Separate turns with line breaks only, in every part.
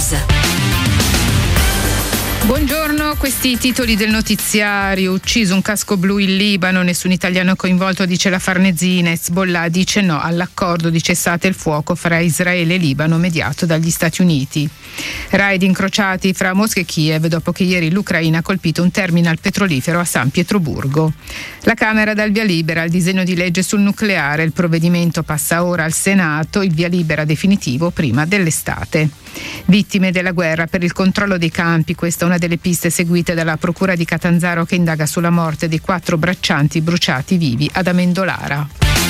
News.
Buongiorno, questi i titoli del notiziario. Ucciso un casco blu in Libano, nessun italiano coinvolto, dice la Farnesina. Hezbollah dice no all'accordo di cessate il fuoco fra Israele e Libano mediato dagli Stati Uniti. Raid incrociati fra Mosca e Kiev dopo che ieri l'Ucraina ha colpito un terminal petrolifero a San Pietroburgo. La Camera dà il via libera al disegno di legge sul nucleare. Il provvedimento passa ora al Senato, il via libera definitivo prima dell'estate. Vittime della guerra per il controllo dei campi, questa è una delle piste seguite dalla Procura di Catanzaro che indaga sulla morte dei 4 braccianti bruciati vivi ad Amendolara.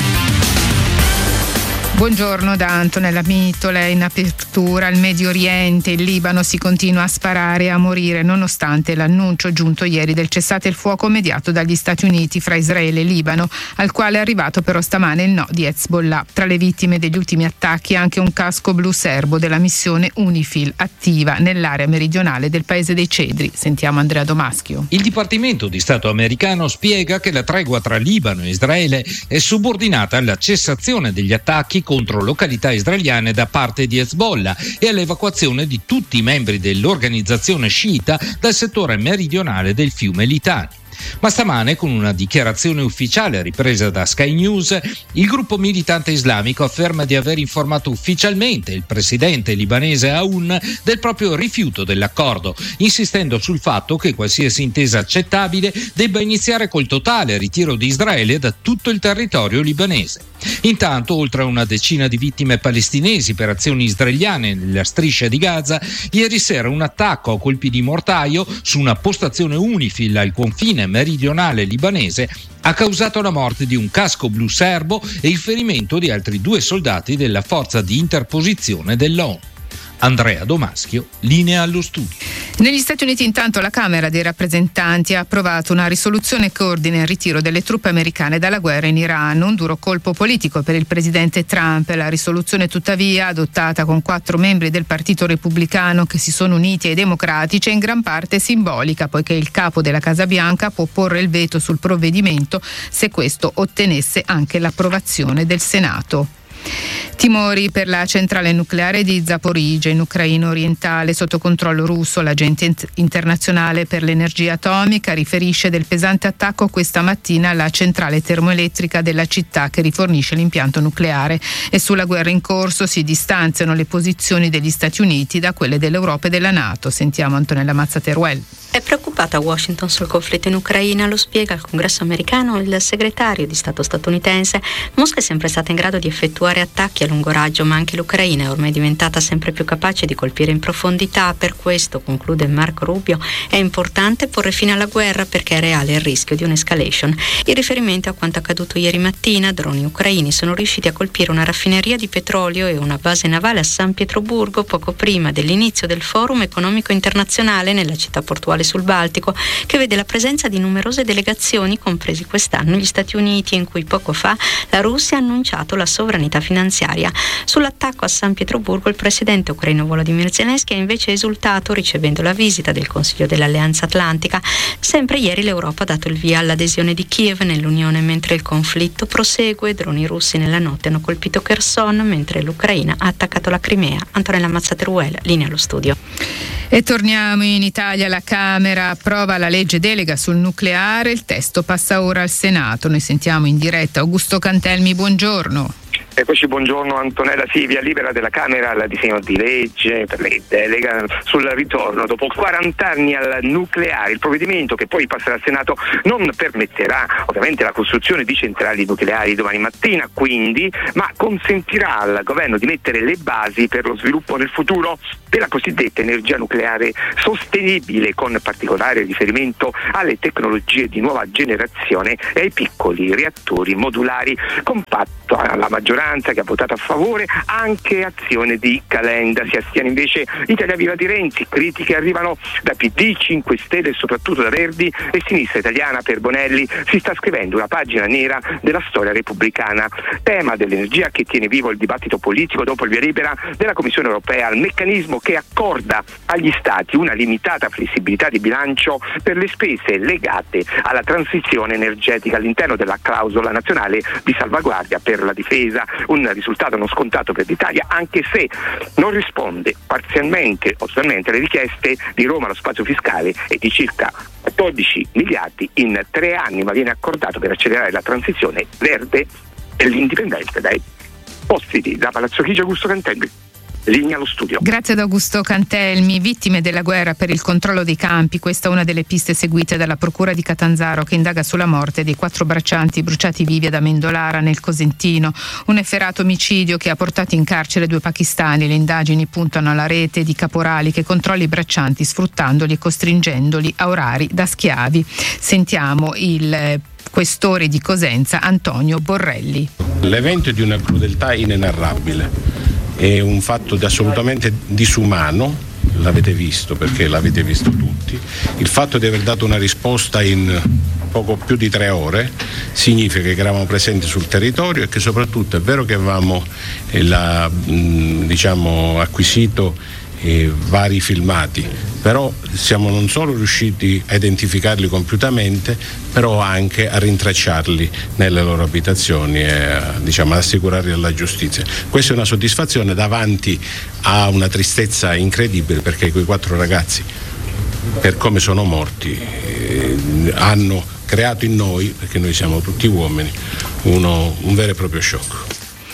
Buongiorno da Antonella Mitola. In apertura al Medio Oriente, il Libano si continua a sparare e a morire nonostante l'annuncio giunto ieri del cessate il fuoco mediato dagli Stati Uniti fra Israele e Libano, al quale è arrivato però stamane il no di Hezbollah. Tra le vittime degli ultimi attacchi anche un casco blu serbo della missione UNIFIL attiva nell'area meridionale del Paese dei Cedri. Sentiamo Andrea Domaschio.
Il Dipartimento di Stato americano spiega che la tregua tra Libano e Israele è subordinata alla cessazione degli attacchi contro località israeliane da parte di Hezbollah e all'evacuazione di tutti i membri dell'organizzazione sciita dal settore meridionale del fiume Litani. Ma stamane, con una dichiarazione ufficiale ripresa da Sky News, il gruppo militante islamico afferma di aver informato ufficialmente il presidente libanese Aoun del proprio rifiuto dell'accordo, insistendo sul fatto che qualsiasi intesa accettabile debba iniziare col totale ritiro di Israele da tutto il territorio libanese. Intanto, oltre a una decina di vittime palestinesi per azioni israeliane nella striscia di Gaza, ieri sera un attacco a colpi di mortaio su una postazione UNIFIL al confine meridionale libanese ha causato la morte di un casco blu serbo e il ferimento di altri 2 soldati della forza di interposizione dell'ONU. Andrea Domaschio, linea allo studio.
Negli Stati Uniti intanto la Camera dei rappresentanti ha approvato una risoluzione che ordina il ritiro delle truppe americane dalla guerra in Iran, un duro colpo politico per il presidente Trump. La risoluzione tuttavia, adottata con 4 membri del Partito Repubblicano che si sono uniti ai democratici, è in gran parte simbolica, poiché il capo della Casa Bianca può porre il veto sul provvedimento se questo ottenesse anche l'approvazione del Senato. Timori per la centrale nucleare di Zaporizhzhia in Ucraina orientale sotto controllo russo. L'Agente internazionale per l'energia atomica riferisce del pesante attacco questa mattina alla centrale termoelettrica della città che rifornisce l'impianto nucleare, e sulla guerra in corso si distanziano le posizioni degli Stati Uniti da quelle dell'Europa e della NATO. Sentiamo Antonella Mazzateruel.
È preoccupata Washington sul conflitto in Ucraina, lo spiega al Congresso americano il segretario di Stato statunitense. Mosca è sempre stata in grado di effettuare attacchi a lungo raggio, ma anche l'Ucraina è ormai diventata sempre più capace di colpire in profondità. Per questo, conclude Marco Rubio, è importante porre fine alla guerra perché è reale il rischio di un'escalation. Il riferimento a quanto accaduto ieri mattina, droni ucraini sono riusciti a colpire una raffineria di petrolio e una base navale a San Pietroburgo poco prima dell'inizio del Forum economico internazionale nella città portuale sul Baltico, che vede la presenza di numerose delegazioni, compresi quest'anno gli Stati Uniti, in cui poco fa la Russia ha annunciato la sovranità finanziaria. Sull'attacco a San Pietroburgo il presidente ucraino Volodymyr Zelensky ha invece esultato ricevendo la visita del Consiglio dell'Alleanza Atlantica. Sempre ieri l'Europa ha dato il via all'adesione di Kiev nell'Unione mentre il conflitto prosegue. Droni russi nella notte hanno colpito Kherson mentre l'Ucraina ha attaccato la Crimea. Antonella Mazzateruel, linea allo studio.
E torniamo in Italia. La Camera approva la legge delega sul nucleare, il testo passa ora al Senato. Noi sentiamo in diretta Augusto Cantelmi, buongiorno.
Eccoci, buongiorno Antonella. Sì, via libera della Camera al disegno di legge per la delega sul ritorno dopo 40 anni al nucleare. Il provvedimento, che poi passerà al Senato, non permetterà ovviamente la costruzione di centrali nucleari domani mattina, quindi, ma consentirà al governo di mettere le basi per lo sviluppo nel futuro della cosiddetta energia nucleare sostenibile, con particolare riferimento alle tecnologie di nuova generazione e ai piccoli reattori modulari. Compatto alla maggioranza che ha votato a favore anche azione di Calenda. Si astiene invece Italia Viva di Renzi. Critiche arrivano da PD, 5 Stelle e soprattutto da Verdi e Sinistra Italiana. Per Bonelli si sta scrivendo una pagina nera della storia repubblicana. Tema dell'energia che tiene vivo il dibattito politico dopo il via libera della Commissione europea al meccanismo che accorda agli Stati una limitata flessibilità di bilancio per le spese legate alla transizione energetica all'interno della clausola nazionale di salvaguardia per la difesa. un risultato non scontato per l'Italia, anche se non risponde parzialmente o totalmente alle richieste di Roma. Lo spazio fiscale è di circa 12 miliardi in 3 anni, ma viene accordato per accelerare la transizione verde e l'indipendenza dai postidi. Da Palazzo Chigi, Augusto Cantelmi. Linea allo studio.
Grazie ad Augusto Cantelmi. Vittime della guerra per il controllo dei campi, questa è una delle piste seguite dalla Procura di Catanzaro, che indaga sulla morte dei 4 braccianti bruciati vivi ad Amendolara nel Cosentino, un efferato omicidio che ha portato in carcere 2 pakistani. Le indagini puntano alla rete di caporali che controlla i braccianti sfruttandoli e costringendoli a orari da schiavi. Sentiamo il questore di Cosenza Antonio Borrelli.
L'evento è di una crudeltà inenarrabile. È un fatto assolutamente disumano, l'avete visto perché l'avete visto tutti. Il fatto di aver dato una risposta in poco più di 3 ore significa che eravamo presenti sul territorio e che soprattutto è vero che avevamo acquisito vari filmati, però siamo non solo riusciti a identificarli compiutamente, però anche a rintracciarli nelle loro abitazioni e ad assicurarli alla giustizia. Questa è una soddisfazione davanti a una tristezza incredibile, perché quei 4 ragazzi, per come sono morti, hanno creato in noi, perché noi siamo tutti uomini, un vero e proprio shock.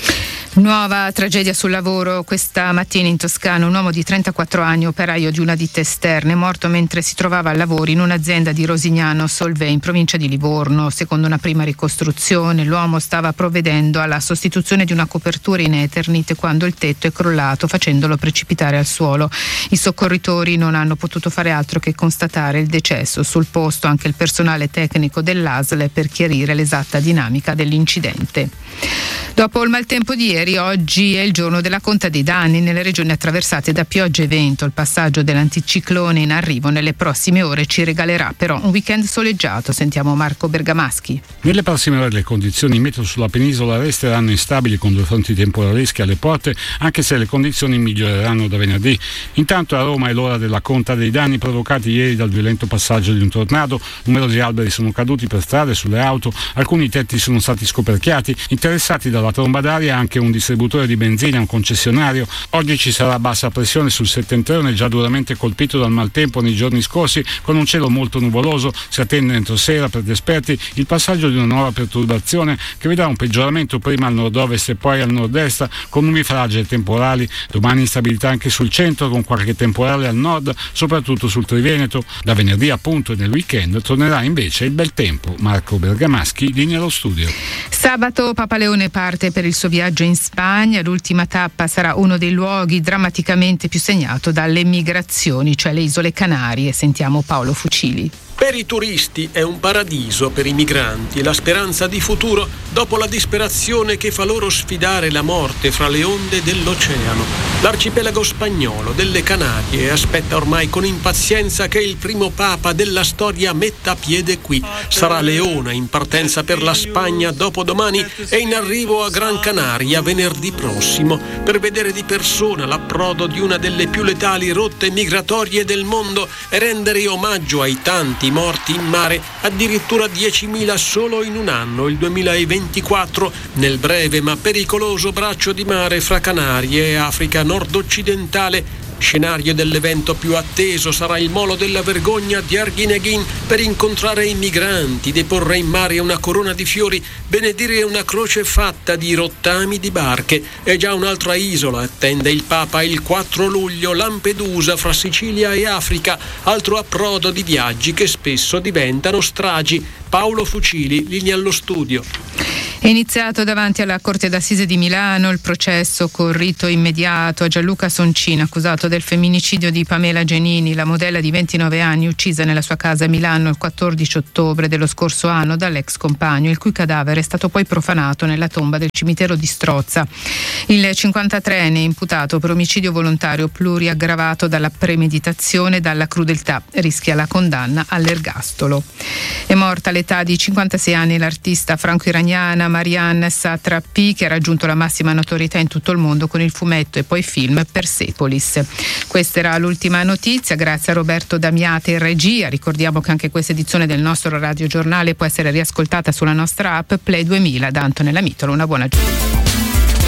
Nuova tragedia sul lavoro questa mattina in Toscana. Un uomo di 34 anni, operaio di una ditta esterna, è morto mentre si trovava al lavoro in un'azienda di Rosignano Solvay, in provincia di Livorno. Secondo una prima ricostruzione, l'uomo stava provvedendo alla sostituzione di una copertura in Eternit quando il tetto è crollato, facendolo precipitare al suolo. I soccorritori non hanno potuto fare altro che constatare il decesso. Sul posto anche il personale tecnico dell'ASL per chiarire l'esatta dinamica dell'incidente. Dopo il maltempo di ieri, oggi è il giorno della conta dei danni nelle regioni attraversate da pioggia e vento. Il passaggio dell'anticiclone in arrivo nelle prossime ore ci regalerà però un weekend soleggiato. Sentiamo Marco Bergamaschi.
Nelle prossime ore le condizioni meteo sulla penisola resteranno instabili con 2 fronti temporaleschi alle porte, anche se le condizioni miglioreranno da venerdì. Intanto a Roma è l'ora della conta dei danni provocati ieri dal violento passaggio di un tornado. Numerosi alberi sono caduti per strade, sulle auto, alcuni tetti sono stati scoperchiati. Interessati dalla tromba d'aria anche un distributore di benzina, un concessionario. Oggi ci sarà bassa pressione sul settentrione, già duramente colpito dal maltempo nei giorni scorsi, con un cielo molto nuvoloso. Si attende entro sera, per gli esperti, il passaggio di una nuova perturbazione che vedrà un peggioramento prima al nord-ovest e poi al nord-est, con nubifragi e temporali. Domani instabilità anche sul centro, con qualche temporale al nord, soprattutto sul Triveneto. Da venerdì appunto e nel weekend tornerà invece il bel tempo. Marco Bergamaschi, linea allo studio.
Sabato Papa Leone parte per il suo viaggio in Spagna. L'ultima tappa sarà uno dei luoghi drammaticamente più segnato dalle migrazioni, cioè le isole Canarie. Sentiamo Paolo Fucili.
Per i turisti è un paradiso, per i migranti è la speranza di futuro dopo la disperazione che fa loro sfidare la morte fra le onde dell'oceano. L'arcipelago spagnolo delle Canarie aspetta ormai con impazienza che il primo papa della storia metta piede qui. Sarà Leone in partenza per la Spagna dopodomani e in arrivo a Gran Canaria venerdì prossimo per vedere di persona l'approdo di una delle più letali rotte migratorie del mondo e rendere omaggio ai tanti morti in mare, addirittura 10.000 solo in un anno, il 2024, nel breve ma pericoloso braccio di mare fra Canarie e Africa nord-occidentale. Scenario dell'evento più atteso sarà il molo della vergogna di Arguineguín per incontrare i migranti, deporre in mare una corona di fiori, benedire una croce fatta di rottami di barche. E già un'altra isola attende il Papa il 4 luglio, Lampedusa fra Sicilia e Africa, altro approdo di viaggi che spesso diventano stragi. Paolo Fucili, linea allo studio.
È iniziato davanti alla Corte d'Assise di Milano il processo con rito immediato a Gianluca Soncino, accusato del femminicidio di Pamela Genini, la modella di 29 anni uccisa nella sua casa a Milano il 14 ottobre dello scorso anno dall'ex compagno, il cui cadavere è stato poi profanato nella tomba del cimitero di Strozza. Il 53enne imputato per omicidio volontario pluriaggravato dalla premeditazione e dalla crudeltà rischia la condanna all'ergastolo. È morta all'età di 56 anni l'artista franco-iraniana Marianne Satrapi, che ha raggiunto la massima notorietà in tutto il mondo con il fumetto e poi film Persepolis. Questa era l'ultima notizia, grazie a Roberto Damiate in regia. Ricordiamo che anche questa edizione del nostro radiogiornale può essere riascoltata sulla nostra app Play 2000. Da Antonella Mitolo, una buona giornata.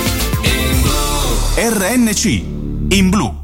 RNC, in blu.